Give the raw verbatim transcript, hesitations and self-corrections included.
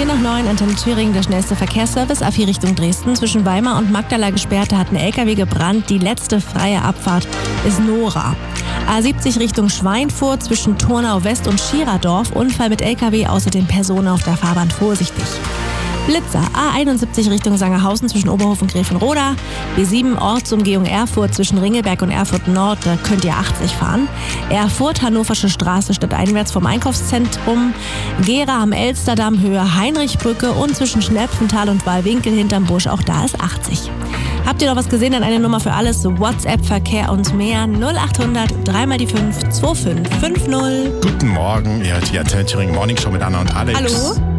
vier nach neun, Antenne Thüringen, der schnellste Verkehrsservice. A vier Richtung Dresden. Zwischen Weimar und Magdala gesperrt, da hat ein L K W gebrannt. Die letzte freie Abfahrt ist Nora. A siebzig Richtung Schweinfurt, zwischen Turnau West und Schiradorf. Unfall mit L K W, außerdem Personen auf der Fahrbahn vorsichtig. Blitzer, A einundsiebzig Richtung Sangerhausen zwischen Oberhof und Gräfenroda. B sieben Ortsumgehung Erfurt zwischen Ringelberg und Erfurt Nord, da könnt ihr achtzig fahren. Erfurt, Hannoversche Straße stadteinwärts vom Einkaufszentrum. Gera am Elsterdamm, Höhe Heinrichbrücke und zwischen Schnepfenthal und Wallwinkel hinterm Busch, auch da ist achtzig. Habt ihr noch was gesehen? Dann eine Nummer für alles, WhatsApp, Verkehr und mehr. null achthundert, drei mal die fünf, zwei fünf fünf null. Guten Morgen, ihr hört die Antenne Thüringen Morning Show mit Anna und Alex. Hallo.